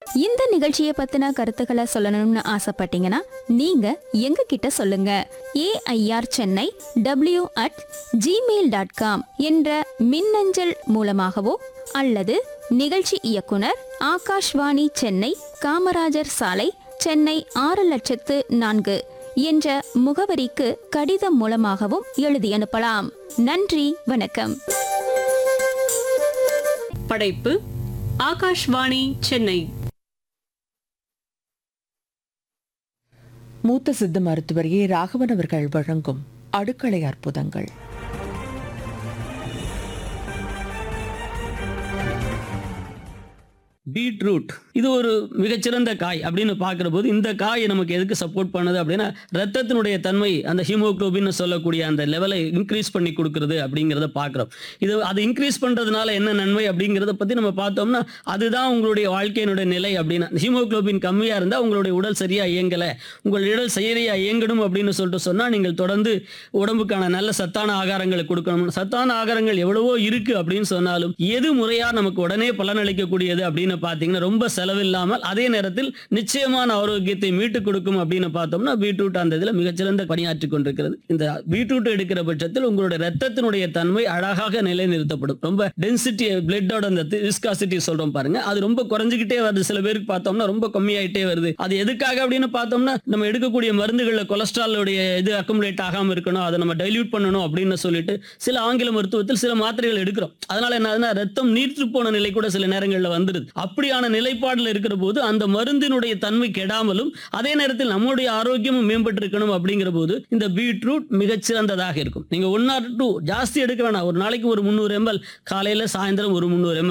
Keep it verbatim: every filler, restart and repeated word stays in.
இந்த நிகழ்ச்சியை பத்தின கருத்துக்களை சொல்லணும்னு ஆசைப்பட்டீங்கன்னா நீங்க எங்க கிட்ட சொல்லுங்க. AIR Chennai W at Gmail dot com என்ற மின்னஞ்சல் மூலமாகவோ அல்லது நிகழ்ச்சி இயக்குனர் ஆகாஷ்வாணி சென்னை, காமராஜர் சாலை, சென்னை ஆறு லட்சத்து நான்கு என்ற முகவரிக்கு கடிதம் மூலமாகவும் எழுதி அனுப்பலாம். நன்றி, வணக்கம். படைப்பு ஆகாஷ்வாணி சென்னை. மூத்த சித்த மருத்துவர் ஏ ராகவன் அவர்கள் வழங்கும் அடுக்களை அற்புதங்கள். பீட்ரூட் இது ஒரு மிகச்சிறந்த காய் அப்படின்னு பார்க்குற போது இந்த காய் நமக்கு எதுக்கு சப்போர்ட் பண்ணுது அப்படின்னா ரத்தத்தினுடைய தன்மை, அந்த ஹீமோகுளோபின் சொல்லக்கூடிய அந்த லெவலை இன்க்ரீஸ் பண்ணி கொடுக்குறது அப்படிங்கிறத பார்க்குறோம். இது அது இன்க்ரீஸ் பண்ணுறதுனால என்ன நன்மை அப்படிங்கிறத பற்றி நம்ம பார்த்தோம்னா அதுதான் உங்களுடைய வாழ்க்கையினுடைய நிலை. அப்படின்னா ஹீமோகுளோபின் கம்மியாக இருந்தால் உங்களுடைய உடல் சரியாக இயங்கலை, உங்கள் உடல் சரியாக இயங்கணும் அப்படின்னு சொல்லிட்டு சொன்னால் நீங்கள் தொடர்ந்து உடம்புக்கான நல்ல சத்தான ஆகாரங்களை கொடுக்கணும். சத்தான ஆகாரங்கள் எவ்வளவோ இருக்குது அப்படின்னு சொன்னாலும் எது முறையாக நமக்கு உடனே பலனளிக்கக்கூடியது அப்படின்னு பார்த்தீங்கன்னா ரொம்ப செலவில்லாமல் அதே நேரத்தில் நிச்சயமான ஆரோக்கியத்தை மீட்டு கொடுக்கும் அப்படின்னு பார்த்தோம்னா பீட்ரூட் அந்த இதில் மிகச்சிறந்த பணியாற்றி கொண்டிருக்கிறது. இந்த பீட்ரூட் எடுக்கிற பட்சத்தில் உங்களுடைய ரத்தத்தினுடைய தன்மை அழகாக நிலைநிறுத்தப்படும். ரொம்ப டென்சிட்டி பிளட்டோட அந்த விஸ்காசிட்டி சொல்றோம் பாருங்க, அது ரொம்ப குறைஞ்சிக்கிட்டே வருது. சில பேருக்கு பார்த்தோம்னா ரொம்ப கம்மியாயிட்டே வருது. அது எதுக்காக அப்படின்னு பார்த்தோம்னா நம்ம எடுக்கக்கூடிய மருந்துகளில் கொலஸ்ட்ராலுடைய இது அக்குமுலேட் ஆகாமல் இருக்கணும், அதை நம்ம டைல்யூட் பண்ணணும் அப்படின்னு சொல்லிட்டு சில ஆங்கில மருத்துவத்தில் சில மாத்திரைகள் எடுக்கிறோம். அதனால என்ன, ரத்தம் நீர்த்து போன நிலை கூட சில நேரங்களில் வந்துருது. அப்படியான நிலைப்பாடுல இருக்கிற போது அந்த மருந்தினுடைய தன்மை கெடாமலும் அதே நேரத்தில் நம்முடைய ஆரோக்கியமும் மேம்பட்டு இருக்கணும். அப்படிங்கிற போது இந்த பீட்ரூட் மிகச்சிறந்ததாக இருக்கும். நீங்க ஒன் ஆர் டூ ஜாஸ்தி எடுக்க வேணாம். ஒரு நாளைக்கு ஒரு முந்நூறு எம்எல், காலையில சாயந்தரம் ஒரு முந்நூறு எம்எல்